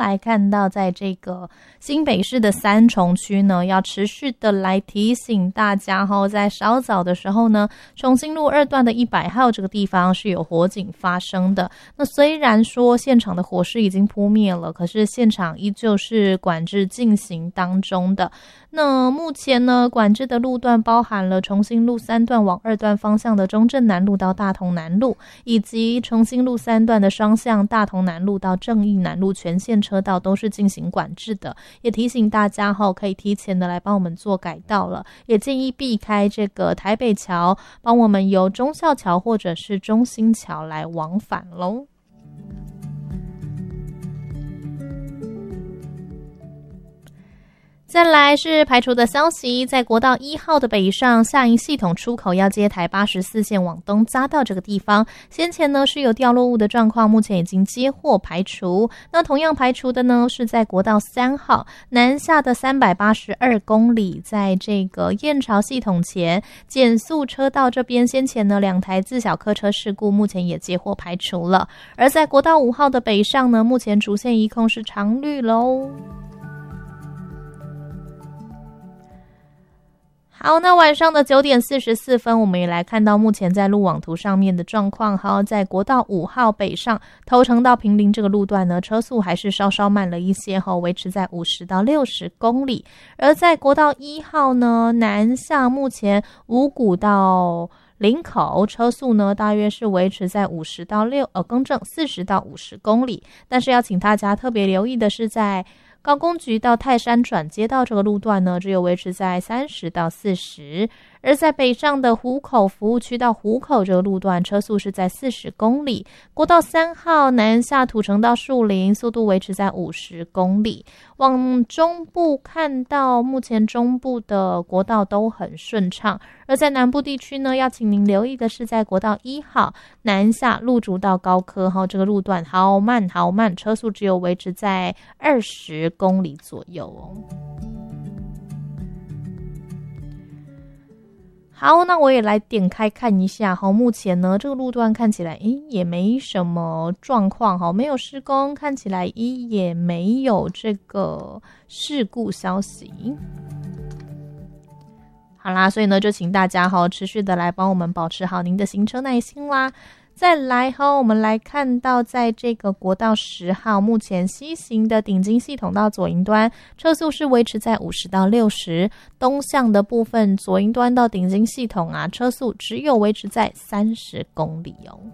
来看到在这个新北市的三重区呢，要持续的来提醒大家在稍早的时候呢，重庆路2段的100号这个地方是有火警发生的。那虽然说现场的火势已经扑灭了，可是现场依旧是管制进行当中的。那目前呢，管制的路段包含了重庆路3段往2段方向的中正南路到大同南路，以及重庆路3段的双向大同南路到正义南路全线车道都是进行管制的。也提醒大家可以提前的来帮我们做改道了，也建议避开这个台北桥，帮我们由忠孝桥或者是中兴桥来往返咯。再来是排除的消息，在国道1号的北上下营系统出口要接台84线往东匝道这个地方，先前呢是有掉落物的状况，目前已经接获排除。那同样排除的呢是在国道3号南下的382公里，在这个燕巢系统前减速车道这边，先前呢2台自小客车事故，目前也接获排除了。而在国道5号的北上呢，目前主线一控是常绿咯。好，那晚上的9点44分，我们也来看到目前在路网图上面的状况。好，在国道5号北上头城到坪林这个路段呢，车速还是稍稍慢了一些，维持在50到60公里。而在国道1号呢，南下目前五股到林口车速呢，大约是维持在40到50公里。但是要请大家特别留意的是，在高工局到泰山转接道这个路段呢，只有维持在30到40，而在北上的湖口服务区到湖口这个路段，车速是在40公里。国道3号南下土城到树林，速度维持在50公里。往中部看到，目前中部的国道都很顺畅，而在南部地区呢，要请您留意的是，在国道1号南下路竹到高科这个路段好慢，车速只有维持在20公里左右哦。好，那我也来点开看一下目前呢这个路段看起来也没什么状况没有施工，看起来也没有这个事故消息。好啦，所以呢就请大家持续的来帮我们保持好您的行车耐心啦。再来我们来看到在这个国道10号目前西行的顶金系统到左营端，车速是维持在50到60，东向的部分左营端到顶金系统车速只有维持在30公里哦。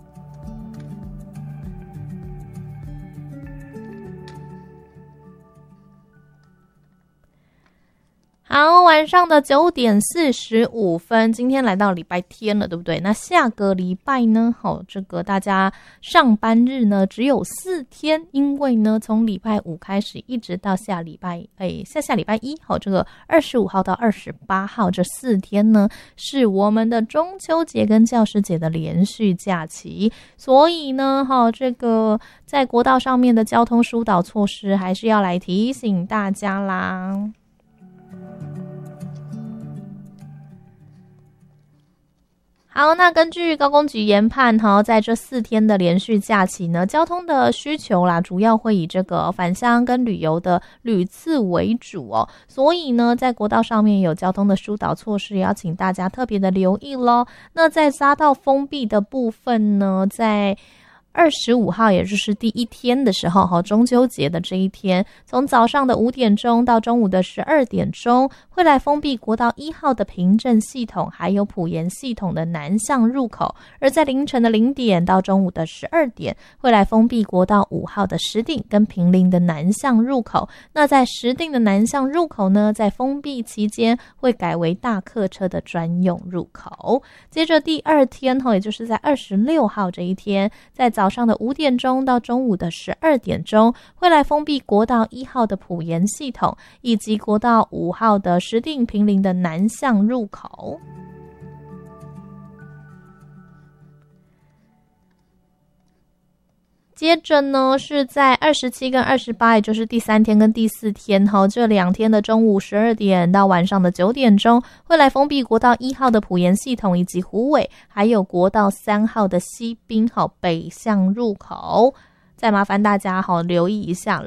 好，晚上的9点45分，今天来到礼拜天了，对不对？那下个礼拜呢，这个大家上班日呢只有4天，因为呢从礼拜5开始一直到下礼拜1，这个25号到28号这4天呢是我们的中秋节跟教师节的连续假期，所以呢这个在国道上面的交通疏导措施还是要来提醒大家啦。好，那根据高工局研判在这4天的连续假期呢，交通的需求啦，主要会以这个返乡跟旅游的旅次为主哦，所以呢，在国道上面有交通的疏导措施，也要请大家特别的留意咯。那在匝道封闭的部分呢，在25号也就是第1天的时候中秋节的这一天，从早上的5点钟到中午的12点钟，会来封闭国道1号的平镇系统还有埔盐系统的南向入口，而在凌晨的0点到中午的12点，会来封闭国道5号的石碇跟坪林的南向入口。那在石碇的南向入口呢，在封闭期间会改为大客车的专用入口。接着第2天也就是在26号这一天，在早上的5点钟到中午的12点钟，会来封闭国道1号的埔盐系统以及国道5号的石碇坪林的南向入口。接着呢，是在27跟28，也就是第3天跟第4天这2天的中午12点到晚上的9点钟，会来封闭国道1号的埔盐系统以及虎尾，还有国道3号的西滨北向入口。再麻烦大家留意一下